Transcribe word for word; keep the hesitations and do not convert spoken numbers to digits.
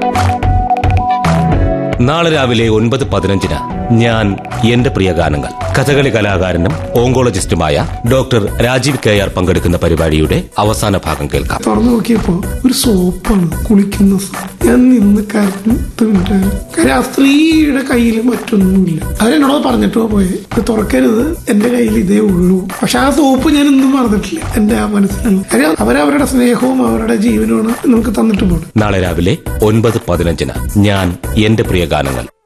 നാളെ രാവിലെ ഒൻപത് പതിനഞ്ചിന് ഞാൻ എന്റെ പ്രിയ ഗാനങ്ങൾ Kathakali കലാകാരനും ഓങ്കോളജിസ്റ്റുമായ doctor Rajeev K R പങ്കെടുക്കുന്ന പരിപാടിയുടെ അവസാന ഭാഗം കേൾക്കാം. തുറന്നു നോക്കിയപ്പോ ഒരു സോപ്പാണ് കുളിക്കുന്ന. ഞാൻ നിന്ന് കരഞ്ഞു. കാര്യം ആ സ്ത്രീയുടെ കയ്യിൽ മറ്റൊന്നുമില്ല. അവരെന്നോട് പറഞ്ഞിട്ടോ പോയെ തുറക്കരുത്, എന്റെ കയ്യിൽ ഇതേ ഉള്ളൂ. പക്ഷെ ആ സോപ്പ് ഞാൻ ഇന്നും മറന്നിട്ടില്ല എന്റെ ആ മനസ്സിലുള്ള. കാര്യം അവരവരുടെ സ്നേഹവും അവരുടെ ജീവനുമാണ് നമുക്ക് തന്നിട്ട് പോകും. നാളെ രാവിലെ ഒൻപത് പതിനഞ്ചിന് ഞാൻ എന്റെ പ്രിയ ഗാനങ്ങൾ.